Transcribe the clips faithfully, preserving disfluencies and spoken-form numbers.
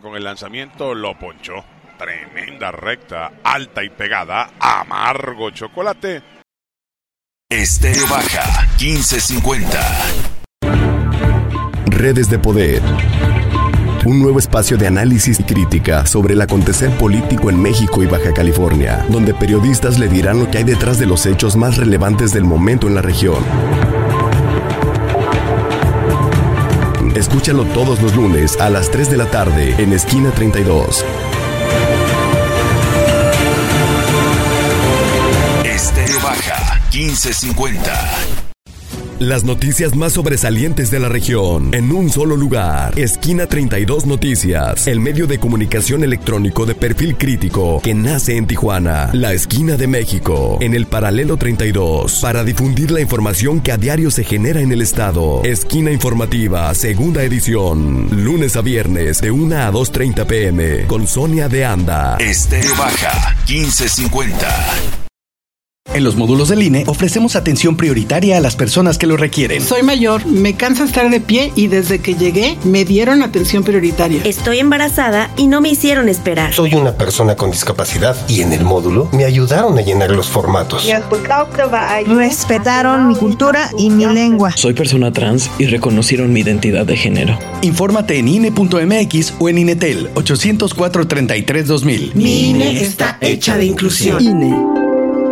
con el lanzamiento, lo ponchó. Tremenda recta, alta y pegada, amargo chocolate. Estéreo Baja, quince cincuenta. Redes de Poder. Un nuevo espacio de análisis y crítica sobre el acontecer político en México y Baja California, donde periodistas le dirán lo que hay detrás de los hechos más relevantes del momento en la región. Escúchalo todos los lunes a las tres de la tarde en Esquina treinta y dos. Estéreo Baja, quince cincuenta. Las noticias más sobresalientes de la región, en un solo lugar. Esquina treinta y dos Noticias, el medio de comunicación electrónico de perfil crítico que nace en Tijuana, la esquina de México, en el paralelo treinta y dos, para difundir la información que a diario se genera en el estado. Esquina Informativa, segunda edición, lunes a viernes de una a dos treinta pm, con Sonia de Anda. Estéreo Baja, quince cincuenta. En los módulos del I N E ofrecemos atención prioritaria a las personas que lo requieren. Soy mayor, me cansa estar de pie y desde que llegué me dieron atención prioritaria. Estoy embarazada y no me hicieron esperar. Soy una persona con discapacidad y en el módulo me ayudaron a llenar los formatos. Respetaron mi cultura y mi lengua. Soy persona trans y reconocieron mi identidad de género. Infórmate en I N E punto M X o en INETEL ochocientos cuatro, treinta y tres, dos mil. Mi I N E está hecha de inclusión. I N E.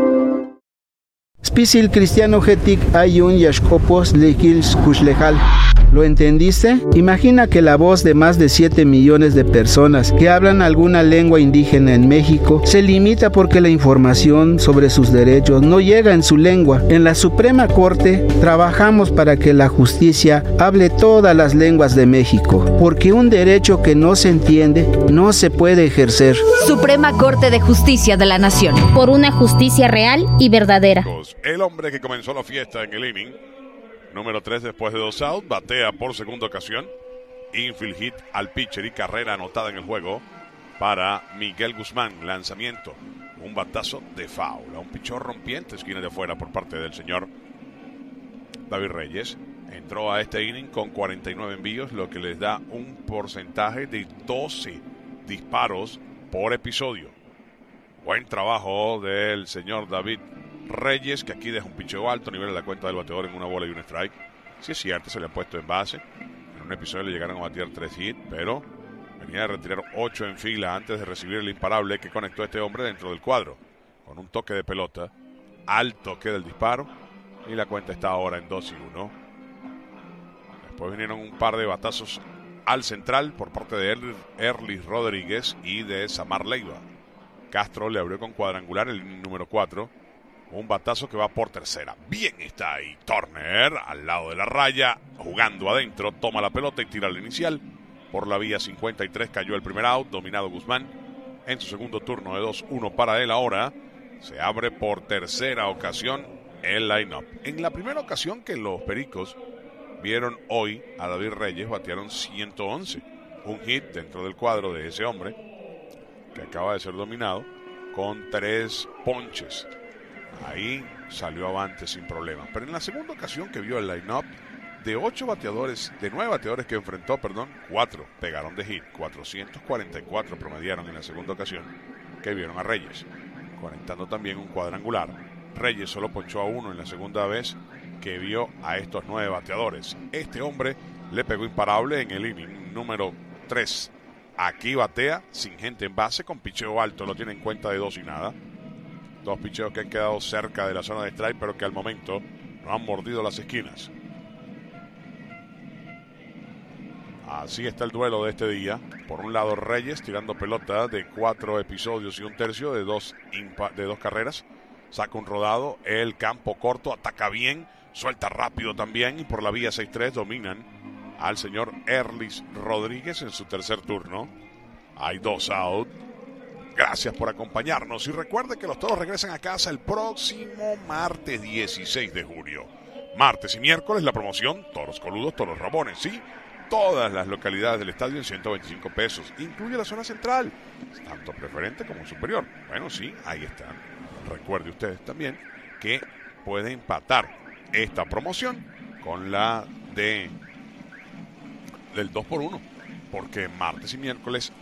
Spisil cristiano getic ayun yashkopos lekils kushlejal. ¿Lo entendiste? Imagina que la voz de más de siete millones de personas que hablan alguna lengua indígena en México se limita porque la información sobre sus derechos no llega en su lengua. En la Suprema Corte trabajamos para que la justicia hable todas las lenguas de México, porque un derecho que no se entiende no se puede ejercer. Suprema Corte de Justicia de la Nación. Por una justicia real y verdadera. El hombre que comenzó la fiesta en el inning número tres después de dos outs, batea por segunda ocasión. Infield hit al pitcher y carrera anotada en el juego para Miguel Guzmán. Lanzamiento, un batazo de foul a un pichón rompiente, esquina de afuera por parte del señor David Reyes. Entró a este inning con cuarenta y nueve envíos, lo que les da un porcentaje de doce disparos por episodio. Buen trabajo del señor David Reyes, que aquí deja un picheo alto, nivel de la cuenta del bateador en una bola y un strike. Sí es cierto, se le ha puesto en base. En un episodio le llegaron a batear tres hits, pero venía de retirar ocho en fila antes de recibir el imparable que conectó a este hombre dentro del cuadro. Con un toque de pelota, al toque del disparo, y la cuenta está ahora en dos y uno. Después vinieron un par de batazos al central por parte de Erlis Rodríguez y de Samar Leiva. Castro le abrió con cuadrangular el número cuatro. Un batazo que va por tercera. Bien está ahí Turner al lado de la raya, jugando adentro, toma la pelota y tira la inicial. Por la vía cincuenta y tres cayó el primer out, dominado Guzmán. En su segundo turno de dos uno para él ahora. Se abre por tercera ocasión el line-up. En la primera ocasión que los Pericos vieron hoy a David Reyes, batearon ciento once. Un hit dentro del cuadro de ese hombre, que acaba de ser dominado, con tres ponches. Ahí salió avante sin problemas. Pero en la segunda ocasión que vio el line-up, de ocho bateadores, de nueve bateadores que enfrentó, perdón, cuatro pegaron de hit. cuatrocientos cuarenta y cuatro promediaron en la segunda ocasión que vieron a Reyes, conectando también un cuadrangular. Reyes solo ponchó a uno en la segunda vez que vio a estos nueve bateadores. Este hombre le pegó imparable en el inning número tres. Aquí batea sin gente en base, con picheo alto, lo tiene en cuenta de dos y nada. Dos picheos que han quedado cerca de la zona de strike, pero que al momento no han mordido las esquinas. Así está el duelo de este día. Por un lado Reyes tirando pelota de cuatro episodios y un tercio de dos, impa- de dos carreras. Saca un rodado, el campo corto, ataca bien, suelta rápido también. Y por la vía seis tres dominan al señor Erlis Rodríguez en su tercer turno. Hay dos out. Gracias por acompañarnos y recuerde que los toros regresan a casa el próximo martes dieciséis de junio. Martes y miércoles la promoción Toros Coludos, Toros Ramones, sí. Todas las localidades del estadio en ciento veinticinco pesos. Incluye la zona central, tanto preferente como superior. Bueno, sí, ahí están. Recuerde ustedes también que puede empatar esta promoción con la de del dos por uno, porque martes y miércoles